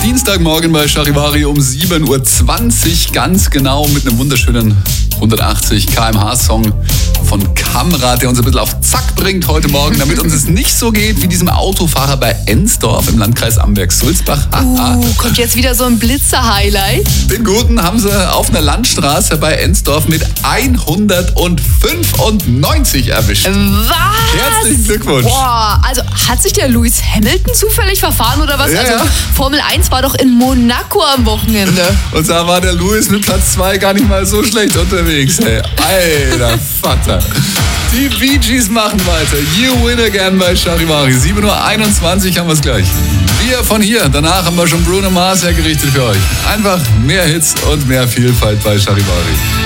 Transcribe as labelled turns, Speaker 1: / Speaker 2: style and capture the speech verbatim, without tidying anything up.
Speaker 1: Dienstagmorgen bei Charivari um sieben Uhr zwanzig, ganz genau mit einem wunderschönen hundertachtzig Kilometer pro Stunde Song von Kamrat, der uns ein bisschen auf Zack bringt heute Morgen, damit uns es nicht so geht wie diesem Autofahrer bei Ensdorf im Landkreis Amberg-Sulzbach.
Speaker 2: Uh, kommt jetzt wieder so ein Blitzer-Highlight.
Speaker 1: Den Guten haben sie auf einer Landstraße bei Ensdorf mit hundertfünfundneunzig erwischt.
Speaker 2: Was?
Speaker 1: Herzlichen Glückwunsch.
Speaker 2: Boah, also hat sich der Lewis Hamilton zufällig verfahren oder was?
Speaker 1: Ja,
Speaker 2: also
Speaker 1: ja.
Speaker 2: Formel eins war doch in Monaco am Wochenende.
Speaker 1: Und da war der Lewis mit Platz zwei gar nicht mal so schlecht unterwegs. Ey. Alter Vater. Die Bee Gees machen weiter. You win again bei Charivari. sieben Uhr einundzwanzig haben wir es gleich. Wir von hier. Danach haben wir schon Bruno Mars hergerichtet für euch. Einfach mehr Hits und mehr Vielfalt bei Charivari.